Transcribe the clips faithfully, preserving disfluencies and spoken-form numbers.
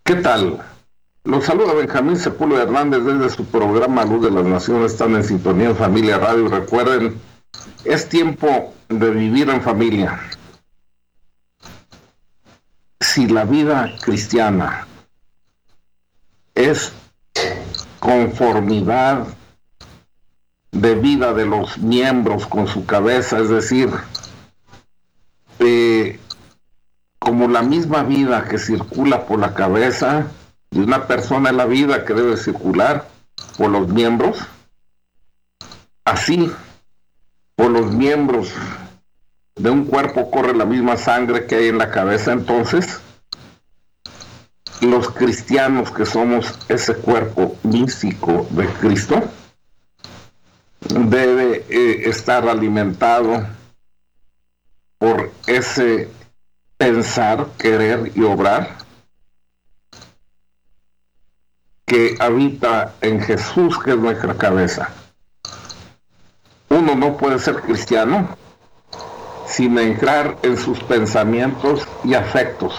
¿Qué tal? Los saluda Benjamín Sepúlveda Hernández desde su programa Luz de las Naciones. Están en sintonía en Familia Radio. Recuerden, es tiempo de vivir en familia. Si la vida cristiana es conformidad de vida de los miembros con su cabeza, es decir, eh, como la misma vida que circula por la cabeza de una persona, es la vida que debe circular por los miembros, así por los miembros de un cuerpo corre la misma sangre que hay en la cabeza. Entonces los cristianos, que somos ese cuerpo místico de Cristo, debe eh, estar alimentado por ese pensar, querer y obrar que habita en Jesús, que es nuestra cabeza. Uno no puede ser cristiano sin entrar en sus pensamientos y afectos.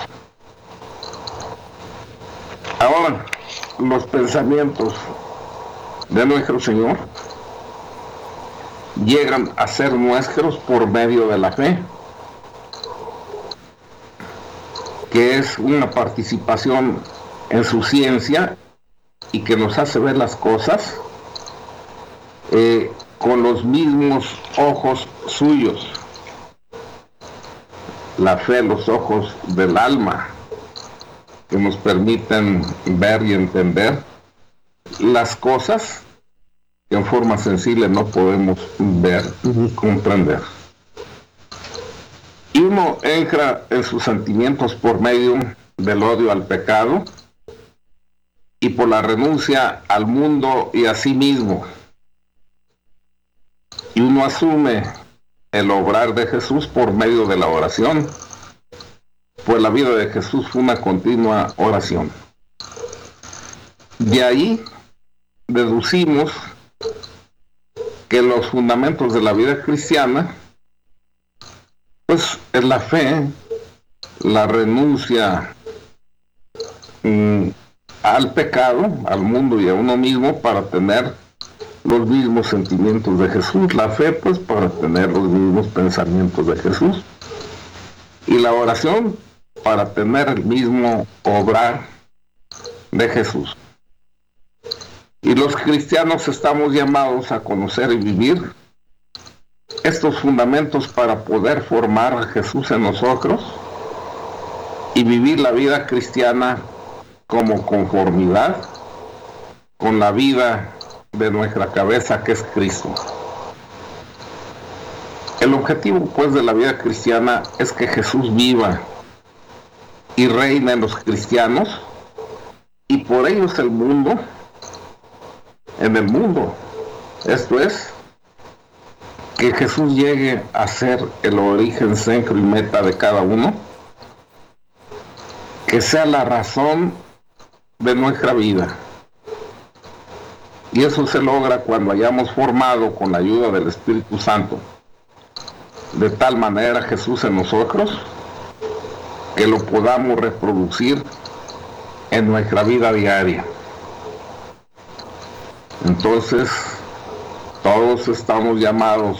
Ahora, los pensamientos de nuestro Señor llegan a ser nuestros por medio de la fe, que es una participación en su ciencia y que nos hace ver las cosas eh, con los mismos ojos suyos. La fe, los ojos del alma, que nos permiten ver y entender las cosas que en forma sensible no podemos ver ni comprender. Y uno entra en sus sentimientos por medio del odio al pecado y por la renuncia al mundo y a sí mismo. Y uno asume el obrar de Jesús por medio de la oración, pues la vida de Jesús fue una continua oración. De ahí deducimos que los fundamentos de la vida cristiana pues es la fe, la renuncia mmm, al pecado, al mundo y a uno mismo para tener los mismos sentimientos de Jesús. La fe, pues, para tener los mismos pensamientos de Jesús. Y la oración para tener el mismo obrar de Jesús. Y los cristianos estamos llamados a conocer y vivir estos fundamentos para poder formar a Jesús en nosotros y vivir la vida cristiana como conformidad con la vida de nuestra cabeza, que es Cristo. El objetivo, pues, de la vida cristiana es que Jesús viva y reina en los cristianos, y por ellos el mundo, en el mundo. Esto es, que Jesús llegue a ser el origen, centro y meta de cada uno, que sea la razón de nuestra vida. Y eso se logra cuando hayamos formado, con la ayuda del Espíritu Santo, de tal manera Jesús en nosotros, que lo podamos reproducir en nuestra vida diaria. Entonces, todos estamos llamados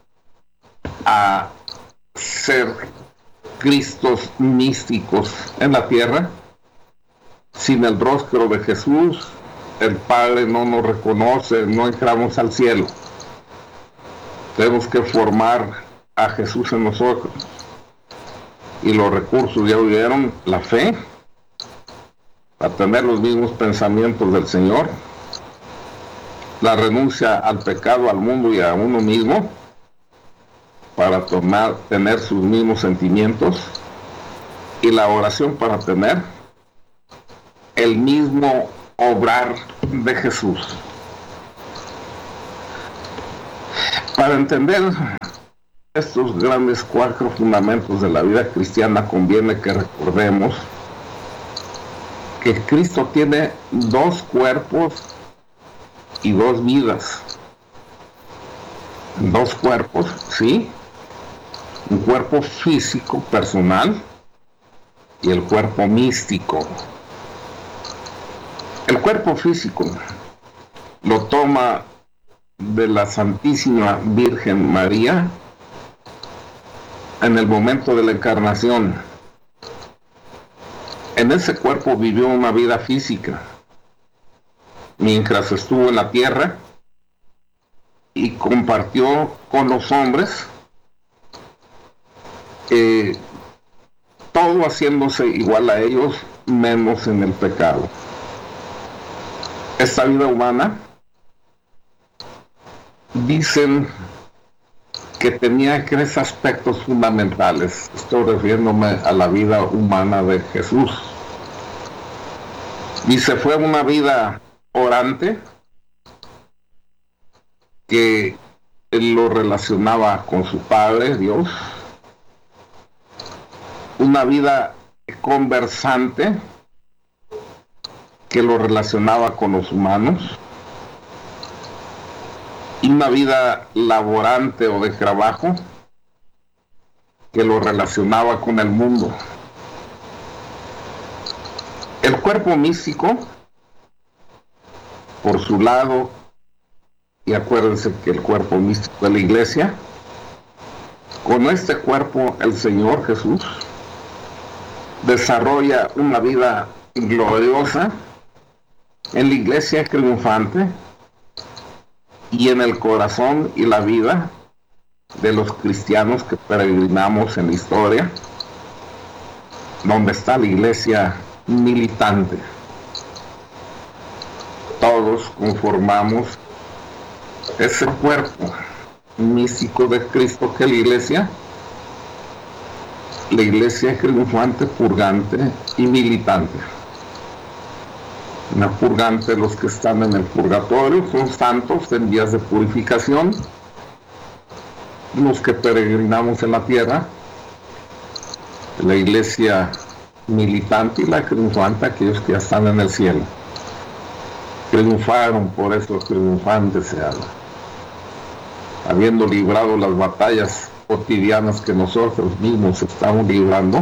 a ser Cristos místicos en la tierra. Sin el rostro de Jesús, el Padre no nos reconoce, no entramos al cielo. Tenemos que formar a Jesús en nosotros. Y los recursos, ya oyeron, la fe, para tener los mismos pensamientos del Señor, la renuncia al pecado, al mundo y a uno mismo, para tomar, tener sus mismos sentimientos, y la oración para tener el mismo obrar de Jesús. Para entender estos grandes cuatro fundamentos de la vida cristiana, conviene que recordemos que Cristo tiene dos cuerpos y dos vidas. Dos cuerpos, ¿sí? Un cuerpo físico, personal, y el cuerpo místico. El cuerpo físico lo toma de la Santísima Virgen María en el momento de la encarnación. En ese cuerpo vivió una vida física mientras estuvo en la tierra y compartió con los hombres, eh, todo haciéndose igual a ellos, menos en el pecado. Esta vida humana, dicen que tenía tres aspectos fundamentales. Estoy refiriéndome a la vida humana de Jesús. Dice, fue una vida orante que él lo relacionaba con su Padre, Dios. Una vida conversante que lo relacionaba con los humanos. Y una vida laborante o de trabajo que lo relacionaba con el mundo. El cuerpo místico, por su lado, y acuérdense que el cuerpo místico de la iglesia, con este cuerpo el Señor Jesús desarrolla una vida gloriosa en la iglesia triunfante y en el corazón y la vida de los cristianos que peregrinamos en la historia, donde está la iglesia militante. Todos conformamos ese cuerpo místico de Cristo que es la iglesia, la iglesia triunfante, purgante y militante. La purgante, los que están en el purgatorio, son santos en días de purificación. Los que peregrinamos en la tierra, la iglesia militante y la triunfante, aquellos que ya están en el cielo. Triunfaron, por eso triunfantes se habla. Habiendo librado las batallas cotidianas que nosotros mismos estamos librando,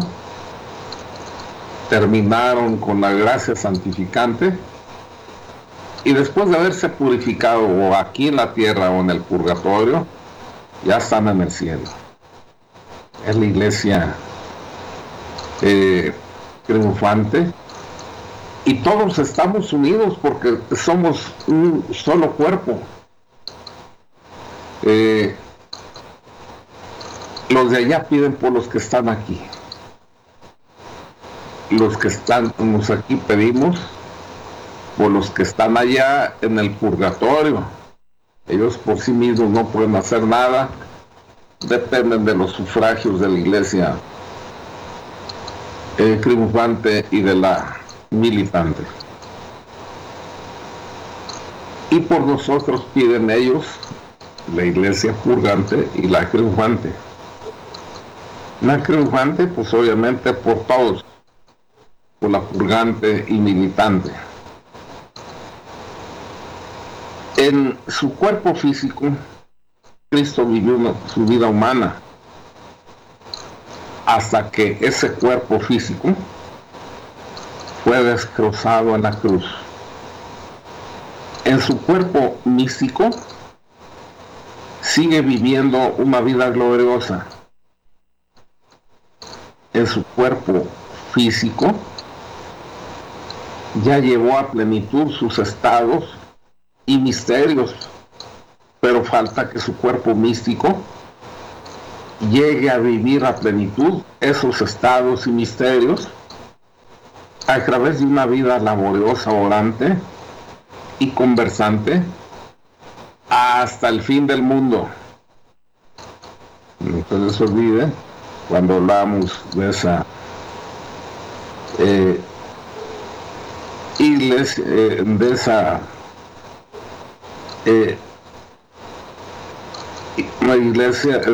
terminaron con la gracia santificante y después de haberse purificado o aquí en la tierra o en el purgatorio, ya están en el cielo. Es la iglesia eh, triunfante y todos estamos unidos porque somos un solo cuerpo. Eh, los de allá piden por los que están aquí. Los que estamos aquí pedimos por los que están allá en el purgatorio. Ellos por sí mismos no pueden hacer nada, dependen de los sufragios de la iglesia eh, triunfante y de la militante. Y por nosotros piden ellos, la iglesia purgante y la triunfante. La triunfante, pues obviamente por todos, por la purgante y militante. En su cuerpo físico, Cristo vivió una, su vida humana hasta que ese cuerpo físico fue destrozado en la cruz. En su cuerpo místico sigue viviendo una vida gloriosa. En su cuerpo físico ya llevó a plenitud sus estados y misterios, pero falta que su cuerpo místico llegue a vivir a plenitud esos estados y misterios a través de una vida laboriosa, orante y conversante hasta el fin del mundo. No se les olvide cuando hablamos de esa eh, iglesia, eh, de esa eh, una iglesia